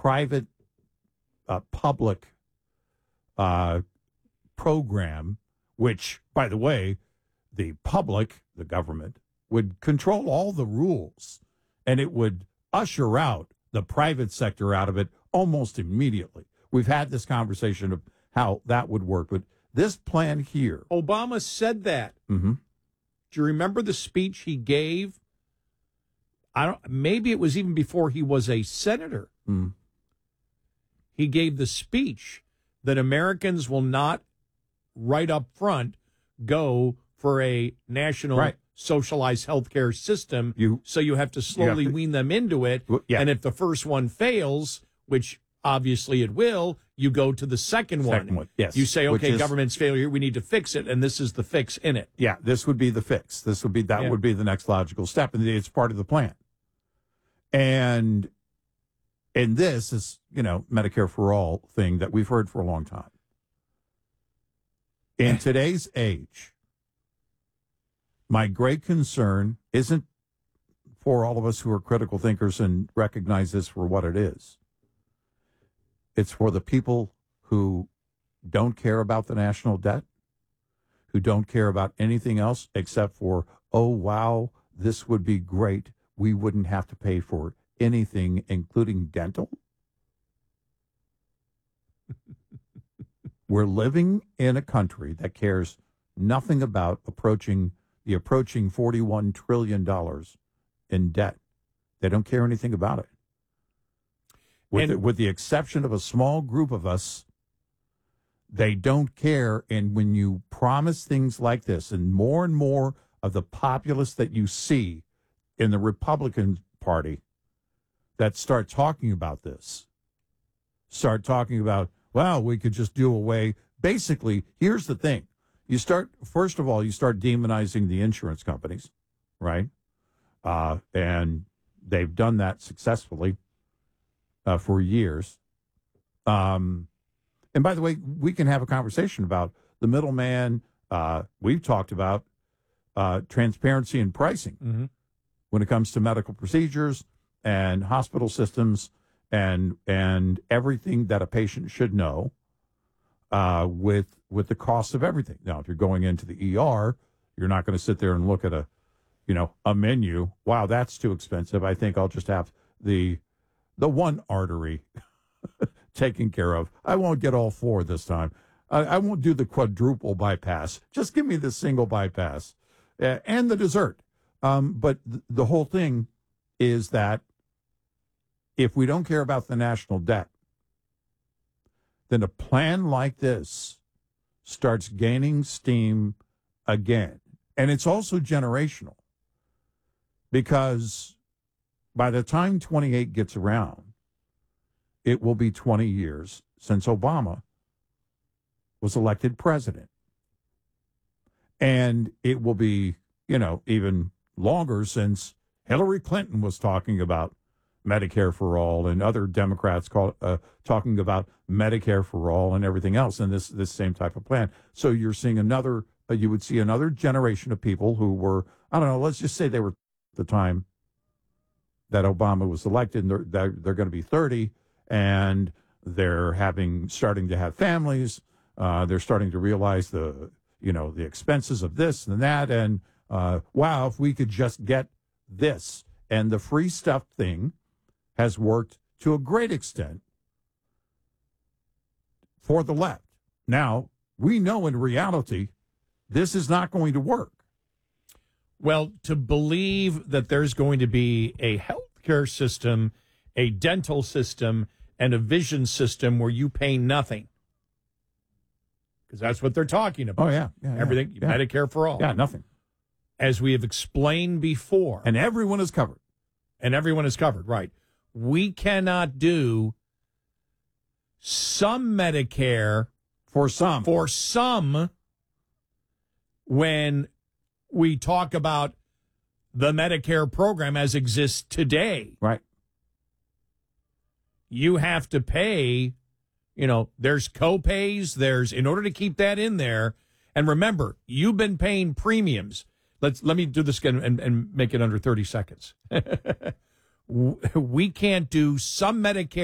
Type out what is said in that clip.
private public program, which, by the way, the public, the government, would control all the rules, and it would usher out the private sector out of it almost immediately. We've had this conversation of how that would work, but this plan here. Obama said that. Mm-hmm. Do you remember the speech he gave? Maybe it was even before he was a senator. Mm. He gave the speech that Americans will not right up front go for a national socialized healthcare system. So you have to slowly wean them into it. Yeah. And if the first one fails, which obviously it will, you go to the second one. Yes. You say, okay, government's failure, we need to fix it, and this is the fix in it. Yeah, this would be the fix. Would be the next logical step, and it's part of the plan. And this is, Medicare for all thing that we've heard for a long time. In today's age, my great concern isn't for all of us who are critical thinkers and recognize this for what it is. It's for the people who don't care about the national debt, who don't care about anything else except for, oh, wow, this would be great. We wouldn't have to pay for anything, including dental. We're living in a country that cares nothing about approaching $41 trillion in debt. They don't care anything about it. With the exception of a small group of us, they don't care. And when you promise things like this, and more of the populace that you see in the Republican Party that start talking about this, start talking about, well, we could just do away. Basically, here's the thing. First of all, you start demonizing the insurance companies, right? And they've done that successfully for years. And by the way, we can have a conversation about the middleman. We've talked about transparency in pricing when it comes to medical procedures and hospital systems and everything that a patient should know with the cost of everything. Now, if you're going into the ER, you're not going to sit there and look at a menu. Wow, that's too expensive. I think I'll just have the one artery taken care of. I won't get all four this time. I won't do the quadruple bypass. Just give me the single bypass and the dessert. But the whole thing is that if we don't care about the national debt, then a plan like this starts gaining steam again. And it's also generational, because by the time 28 gets around, it will be 20 years since Obama was elected president. And it will be, even longer since Hillary Clinton was talking about Medicare for all, and other Democrats talking about Medicare for all and everything else, and this same type of plan. So you're seeing you would see another generation of people who were, I don't know, let's just say they were at the time that Obama was elected, and they're going to be 30, and they're starting to have families. They're starting to realize the expenses of this and that, and wow, if we could just get this. And the free stuff thing has worked to a great extent for the left. Now, we know in reality, this is not going to work. Well, to believe that there's going to be a healthcare system, a dental system, and a vision system where you pay nothing, because that's what they're talking about. Oh, yeah. Everything, yeah. Medicare for all. Yeah, nothing. As we have explained before. And everyone is covered. Right. We cannot do some Medicare for some when we talk about the Medicare program as exists today. Right. You have to pay, there's co-pays, in order to keep that in there. And remember, you've been paying premiums. Let me do this again and make it under 30 seconds. We can't do some Medicare